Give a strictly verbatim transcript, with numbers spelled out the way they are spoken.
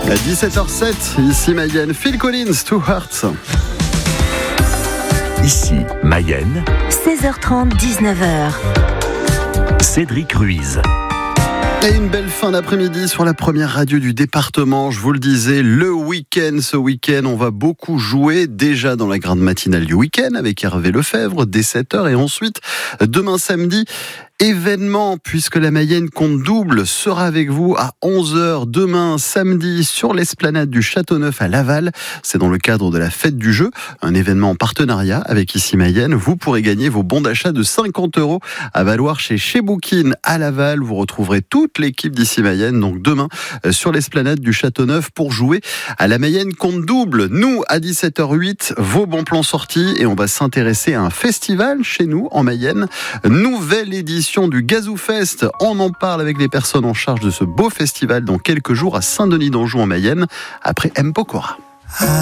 À dix-sept heures zéro sept, ici Mayenne, Phil Collins, Two Hearts. Ici Mayenne, seize heures trente, dix-neuf heures. Cédric Ruiz. Et une belle fin d'après-midi sur la première radio du département. Je vous le disais, le week-end, ce week-end, on va beaucoup jouer déjà dans la grande matinale du week-end avec Hervé Lefebvre dès sept heures et ensuite, demain samedi, événement, puisque la Mayenne compte double sera avec vous à onze heures demain samedi sur l'esplanade du Châteauneuf à Laval. C'est dans le cadre de la fête du jeu, un événement en partenariat avec Ici Mayenne. Vous pourrez gagner vos bons d'achat de cinquante euros à valoir chez Chez Bookin à Laval. Vous retrouverez toute l'équipe d'Ici Mayenne, donc demain sur l'esplanade du Châteauneuf pour jouer à la Mayenne compte double. Nous, à dix-sept heures huit, vos bons plans sortis et on va s'intéresser à un festival chez nous en Mayenne. Nouvelle édition du Gazou Fest. On en parle avec les personnes en charge de ce beau festival dans quelques jours à Saint-Denis d'Anjou en Mayenne après M. Pokora.